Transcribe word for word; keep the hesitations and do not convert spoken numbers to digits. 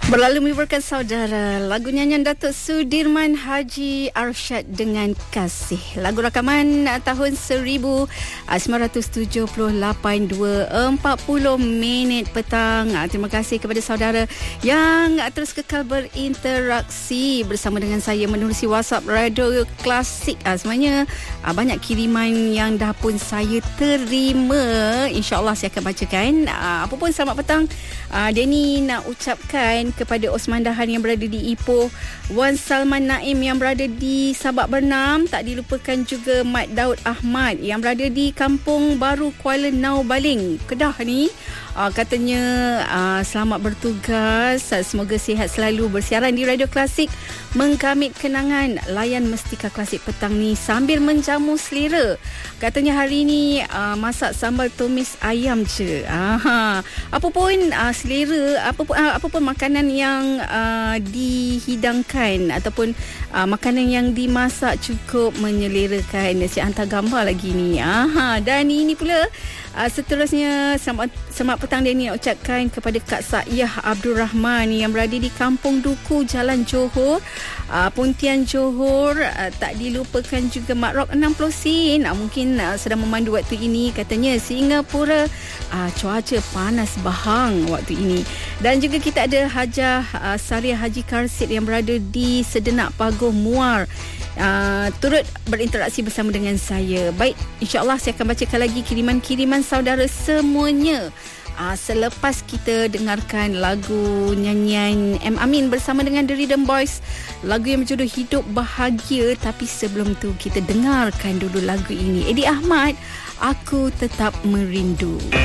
Berlalu melibatkan saudara, lagu nyanyian Datuk Sudirman Haji Arsyad dengan Kasih. Lagu rakaman tahun seribu sembilan ratus tujuh puluh lapan, dua empat puluh minit petang. Terima kasih kepada saudara yang terus kekal berinteraksi bersama dengan saya menerusi WhatsApp Radio Klasik. Sebenarnya banyak kiriman yang dah pun saya terima. InsyaAllah saya akan bacakan. Apa pun, selamat petang. Denny nak ucapkan kepada Osman Dahan yang berada di Ipoh, Wan Salman Naim yang berada di Sabak Bernam, tak dilupakan juga Mat Daud Ahmad yang berada di Kampung Baru Kuala Nau Baling, Kedah ni. Uh, katanya uh, selamat bertugas, semoga sihat selalu bersiaran di Radio Klasik, mengkamit kenangan, layan Mestika Klasik petang ni sambil menjamu selera. Katanya hari ni uh, masak sambal tumis ayam je. Aha. Apa pun uh, selera, apa pun, uh, apa pun makanan yang uh, dihidangkan ataupun uh, makanan yang dimasak cukup menyelerakan. Saya hantar gambar lagi ni. Aha. Dan ini pula Uh, seterusnya, selamat, selamat petang Denny nak ucapkan kepada Kak Saiyah Abdul Rahman yang berada di Kampung Duku, Jalan Johor, uh, Pontian Johor. Uh, tak dilupakan juga Mak Rock enam puluh sen, uh, mungkin uh, sedang memandu waktu ini. Katanya Singapura uh, cuaca panas bahang waktu ini. Dan juga kita ada Hajah uh, Sariah Haji Karsid yang berada di Sedenak Pagoh Muar, Uh, turut berinteraksi bersama dengan saya. Baik, insyaAllah saya akan bacakan lagi kiriman-kiriman saudara semuanya uh, selepas kita dengarkan lagu nyanyian M. Amin bersama dengan The Rhythm Boys, lagu yang berjudul Hidup Bahagia. Tapi sebelum tu kita dengarkan dulu lagu ini, Eddie Ahmad, Aku Tetap Merindu.